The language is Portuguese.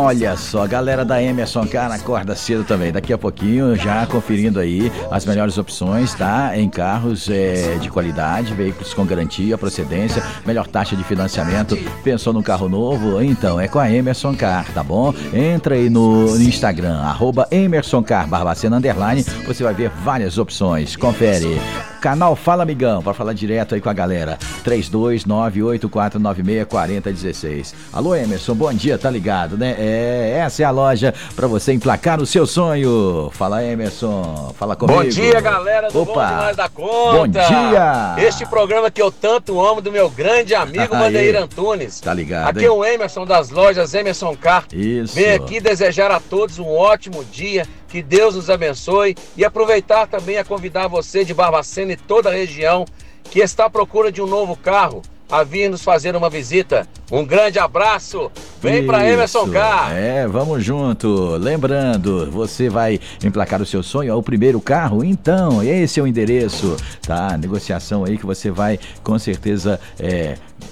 Olha só, galera da Emerson Car acorda cedo também. Daqui a pouquinho já conferindo aí as melhores opções, tá? Em carros de qualidade, veículos com garantia, procedência, melhor taxa de financiamento. Pensou num carro novo? Então é com a Emerson Car, tá bom? Entra aí no Instagram, @EmersonCar _, você vai ver várias opções. Confere. Canal Fala Amigão, para falar direto aí com a galera. 3298-496-4016. Alô, Emerson, bom dia, tá ligado, né? Essa é a loja para você emplacar o seu sonho. Fala, Emerson, fala comigo. Bom dia, galera do Bom Demais da Conta. Bom dia. Este programa que eu tanto amo, do meu grande amigo Mandeir Antunes. Tá ligado, aqui é o Emerson das lojas Emerson Car. Isso. Vem aqui desejar a todos um ótimo dia, que Deus nos abençoe e aproveitar também a convidar você de Barbacena e toda a região que está à procura de um novo carro a vir nos fazer uma visita. Um grande abraço, vem para Emerson Car. Vamos junto. Lembrando, você vai emplacar o seu sonho, é o primeiro carro? Então, esse é o endereço, tá? Negociação aí que você vai com certeza